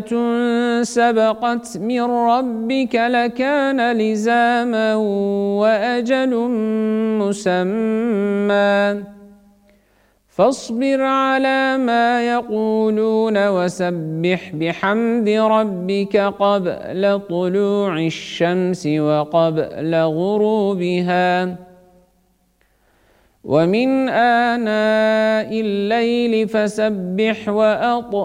سبقت من ربك لكان لزاما وأجل مسمى فاصبر على ما يقولون وسبح بحمد ربك قبل طلوع الشمس وقبل غروبها ومن آناء الليل فسبح